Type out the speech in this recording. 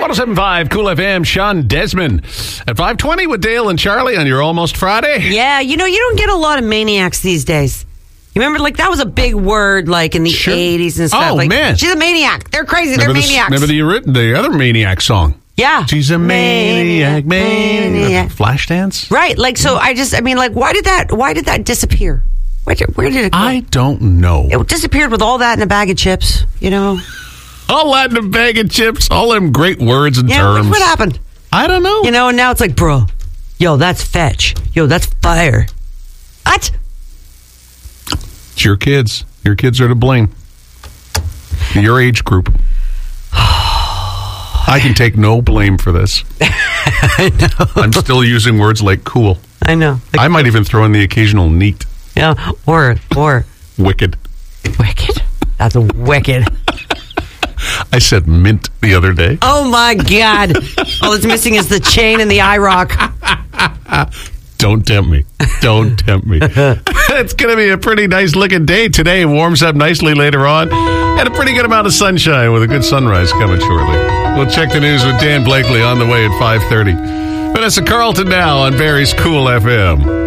107.5 Cool FM, Sean Desmond. At 5:20 with Dale and Charlie on your Almost Friday. Yeah, you don't get a lot of maniacs these days. You remember, that was a big word, in the 80s and stuff. Oh, man. She's a maniac. They're crazy. They're maniacs. Remember the other Maniac song? Yeah. She's a maniac. Flashdance? Right. Why did that disappear? Where did it go? I don't know. It disappeared with all that in a bag of chips, All that in a bag of chips, all them great words and terms. What happened? I don't know. And now it's bro, yo, that's fetch. Yo, that's fire. What? It's your kids. Your kids are to blame. Your age group. I can take no blame for this. I know. I'm still using words like cool. I know. I might even throw in the occasional neat. Yeah, or wicked. Wicked? That's wicked. I said mint the other day. Oh my God. All that's missing is the chain and the eye rock. Don't tempt me. Don't tempt me. It's going to be a pretty nice looking day today. It warms up nicely later on. And a pretty good amount of sunshine with a good sunrise coming shortly. We'll check the news with Dan Blakely on the way at 5:30. Vanessa Carlton now on Barry's Cool FM.